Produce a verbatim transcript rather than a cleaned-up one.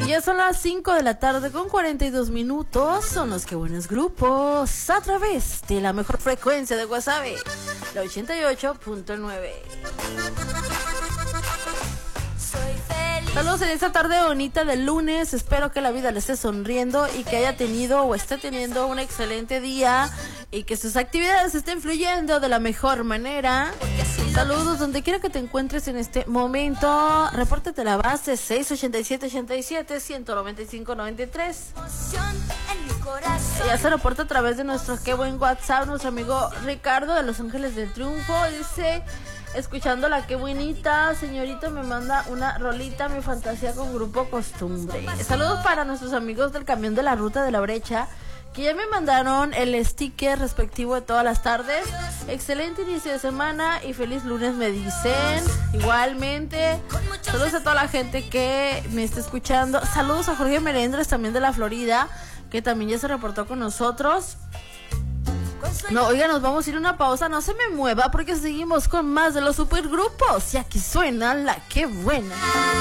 Y ya son las cinco de la tarde con cuarenta y dos minutos. Son los que buenos grupos a través de la mejor frecuencia de Guasave, la ochenta y ocho punto nueve. Saludos en esta tarde bonita del lunes. Espero que la vida le esté sonriendo y que haya tenido o esté teniendo un excelente día y que sus actividades estén fluyendo de la mejor manera. Saludos donde quiera que te encuentres en este momento. Repórtate a la base seis ochenta y siete ochenta y siete ciento noventa y cinco noventa y tres. Ya se reporta a través de nuestro qué buen WhatsApp nuestro amigo Ricardo de Los Ángeles del Triunfo. Dice: escuchando la qué buenita, señorita, me manda una rolita, mi fantasía con Grupo Costumbre. Saludos para nuestros amigos del camión de la ruta de la brecha, que ya me mandaron el sticker respectivo de todas las tardes. Excelente inicio de semana y feliz lunes, me dicen. Igualmente, saludos a toda la gente que me está escuchando. Saludos a Jorge Merendres, también de la Florida, que también ya se reportó con nosotros. No, oiga, nos vamos a ir a una pausa, no se me mueva porque seguimos con más de los supergrupos. Y aquí suena la qué buena.